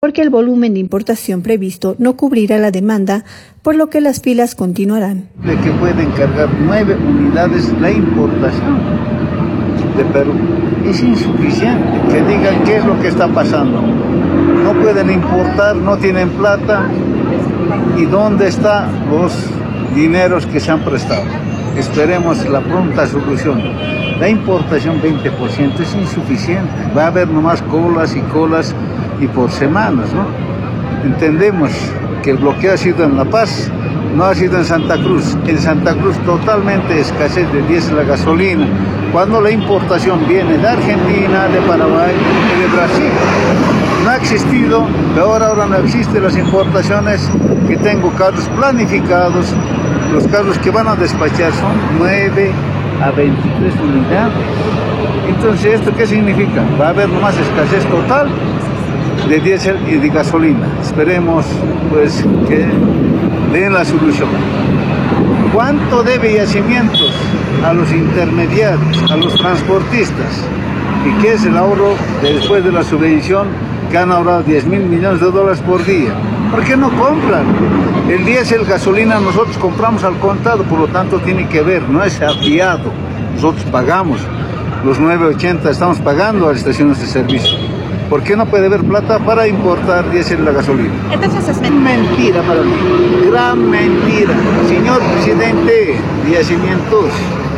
porque el volumen de importación previsto no cubrirá la demanda, por lo que las filas continuarán. De que pueden cargar 9 unidades la importación de Perú. Es insuficiente que digan qué es lo que está pasando. No pueden importar, no tienen plata. ¿Y dónde están los dineros que se han prestado? Esperemos la pronta solución. La importación 20% es insuficiente. Va a haber nomás colas y colas y por semanas, ¿no? Entendemos que el bloqueo ha sido en La Paz, no ha sido en Santa Cruz. En Santa Cruz totalmente escasez de diésel, la gasolina. Cuando la importación viene de Argentina, de Paraguay y de Brasil. No ha existido, ahora no existen las importaciones, que tengo carros planificados. Los carros que van a despachar son 9 a 23 unidades. Entonces, ¿esto qué significa? Va a haber nomás escasez total de diésel y de gasolina. Esperemos pues que den la solución. ¿Cuánto debe yacimientos a los intermediarios, a los transportistas? ¿Y qué es el ahorro después de la subvención que han ahorrado 10.000 millones de dólares por día? ¿Por qué no compran? El diésel, gasolina, nosotros compramos al contado, por lo tanto tiene que ver, no es afiado. Nosotros pagamos los 9.80, estamos pagando a las estaciones de servicio. ¿Por qué no puede haber plata para importar diésel y la gasolina? Entonces es mentira para mí, gran mentira. Señor presidente de Yacimientos,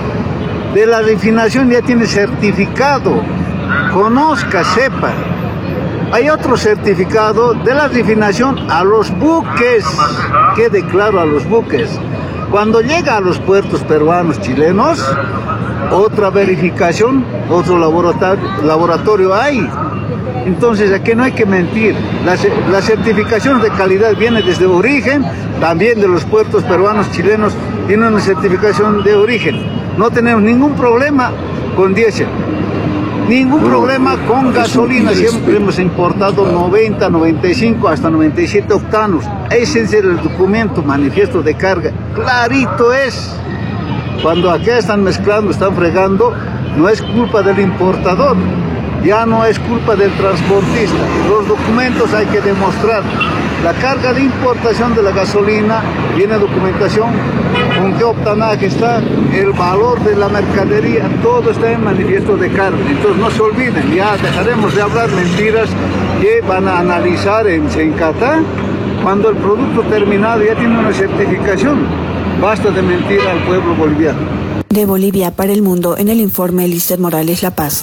de la refinación ya tiene certificado. Conozca, sepa. Hay otro certificado de la refinación a los buques. Quede claro, a los buques. Cuando llega a los puertos peruanos, chilenos, otra verificación, otro laboratorio hay. Entonces aquí no hay que mentir. La certificación de calidad viene desde origen, también de los puertos peruanos, chilenos, tienen una certificación de origen. No tenemos ningún problema con diésel. Ningún problema con gasolina, siempre hemos importado 90, 95, hasta 97 octanos. Ese es el documento, manifiesto de carga, clarito es. Cuando acá están mezclando, están fregando, no es culpa del importador, ya no es culpa del transportista. Los documentos hay que demostrar. La carga de importación de la gasolina tiene documentación, con qué octanaje está, el valor de la mercadería, todo está en manifiesto de carga. Entonces no se olviden, ya dejaremos de hablar mentiras que van a analizar en Sencatá cuando el producto terminado ya tiene una certificación. Basta de mentir al pueblo boliviano. De Bolivia para el mundo, en el informe Elizeth Morales, La Paz.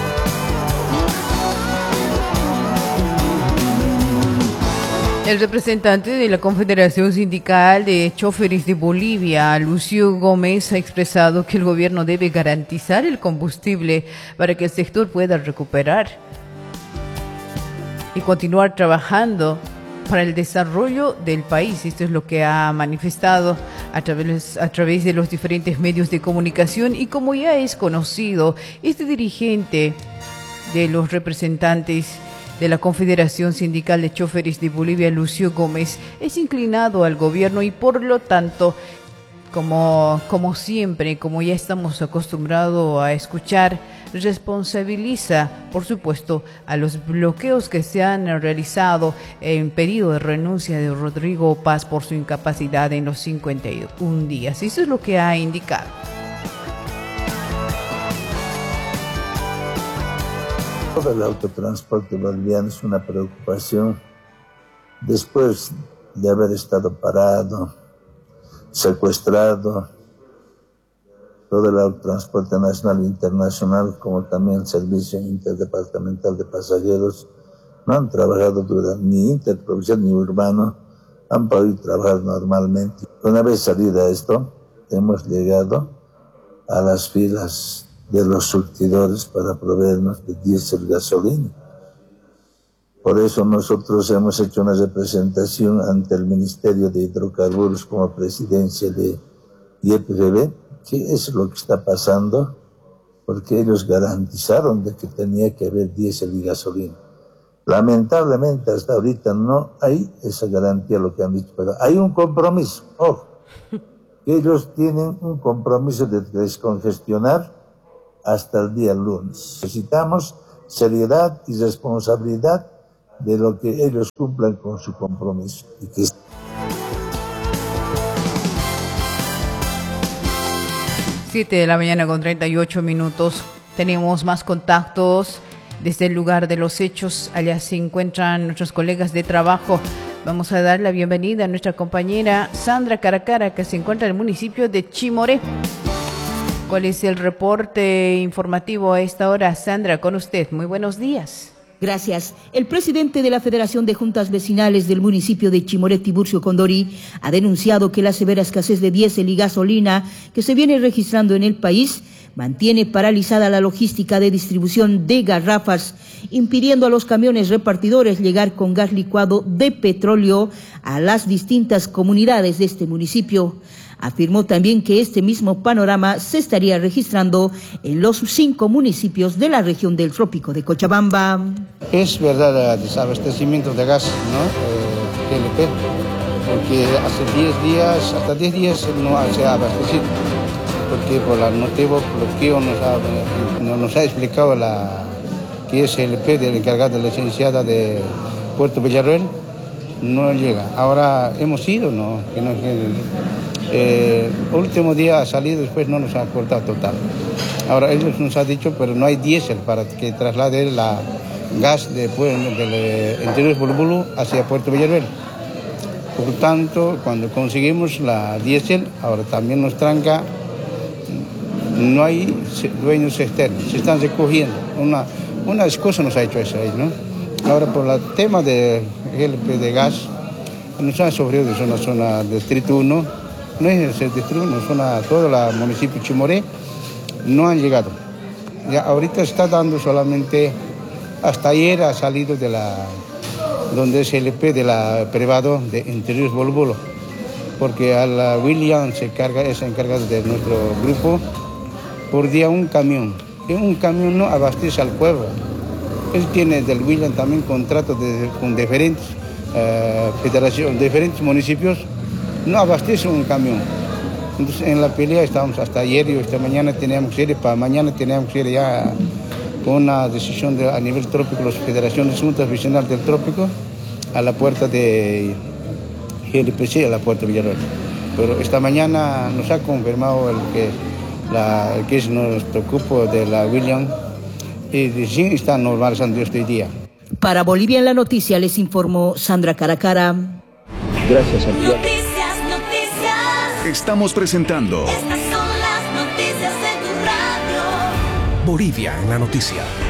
El representante de la Confederación Sindical de Choferes de Bolivia, Lucio Gómez, ha expresado que el gobierno debe garantizar el combustible para que el sector pueda recuperar y continuar trabajando para el desarrollo del país. Esto es lo que ha manifestado a través de los diferentes medios de comunicación, y como ya es conocido, este dirigente de los representantes de la Confederación Sindical de Choferes de Bolivia, Lucio Gómez, es inclinado al gobierno y por lo tanto, como siempre, como ya estamos acostumbrados a escuchar, responsabiliza, por supuesto, a los bloqueos que se han realizado en pedido de renuncia de Rodrigo Paz por su incapacidad en los 51 días. Eso es lo que ha indicado. Todo el autotransporte boliviano es una preocupación después de haber estado parado, secuestrado. Todo el autotransporte nacional e internacional, como también el servicio interdepartamental de pasajeros, no han trabajado durante ni interprovincial ni urbano, han podido trabajar normalmente. Una vez salida esto, hemos llegado a las filas de los surtidores para proveernos de diésel y gasolina. Por eso nosotros hemos hecho una representación ante el Ministerio de Hidrocarburos como presidencia de YPFB, que es lo que está pasando, porque ellos garantizaron de que tenía que haber diésel y gasolina. Lamentablemente hasta ahorita no hay esa garantía, lo que han dicho, pero hay un compromiso, ojo, ellos tienen un compromiso de descongestionar hasta el día lunes. Necesitamos seriedad y responsabilidad de lo que ellos cumplan con su compromiso. Y que 7 de la mañana con 38 minutos. Tenemos más contactos desde el lugar de los hechos. Allá se encuentran nuestros colegas de trabajo. Vamos a dar la bienvenida a nuestra compañera Sandra Caracara, que se encuentra en el municipio de Chimoré. ¿Cuál es el reporte informativo a esta hora? Sandra, con usted. Muy buenos días. Gracias. El presidente de la Federación de Juntas Vecinales del municipio de Chimoré, Tiburcio Condori, ha denunciado que la severa escasez de diésel y gasolina que se viene registrando en el país mantiene paralizada la logística de distribución de garrafas, impidiendo a los camiones repartidores llegar con gas licuado de petróleo a las distintas comunidades de este municipio. Afirmó también que este mismo panorama se estaría registrando en los 5 municipios de la región del Trópico de Cochabamba. Es verdad el desabastecimiento de gas, ¿no? GLP, porque hace 10 días, hasta 10 días no se ha abastecido, porque por el motivo bloqueo nos ha explicado que es el GLP del encargado de la licenciada de Puerto Villarroel, no llega. Ahora hemos ido, ¿no? Último día ha salido, después no nos ha cortado total. Ahora ellos nos han dicho, pero no hay diésel para que traslade la gas del interior Bulbulu hacia Puerto Villarroel. Por tanto, cuando conseguimos la diésel, ahora también nos tranca, no hay dueños externos, se están recogiendo. Una excusa nos ha hecho eso ahí, ¿no? Ahora por el tema de GLP de gas, nos han sufrido de una zona del Distrito 1, no es el Distrito 1, todo el municipio de Chimoré, no han llegado. Ya ahorita está dando solamente, hasta ayer ha salido de donde es el GLP de la privado de Interiores Bolbolo, porque a la William es encargado de nuestro grupo, por día un camión, y un camión no abastece al pueblo. Él tiene del William también contratos con diferentes federaciones, diferentes municipios, no abastece un camión. Entonces en la pelea estamos hasta ayer y esta mañana teníamos que ir, para mañana teníamos que ir ya con una decisión a nivel trópico, las federaciones juntas vecinales del trópico, a la puerta de GLPC, a la puerta de Villarroel. Pero esta mañana nos ha confirmado el que es nuestro cupo de la William, y sí está normalizando este día. Para Bolivia en la Noticia les informó Sandra Caracara. Gracias, Santiago. Noticias. Estamos presentando. Estas son las noticias de tu radio. Bolivia en la Noticia.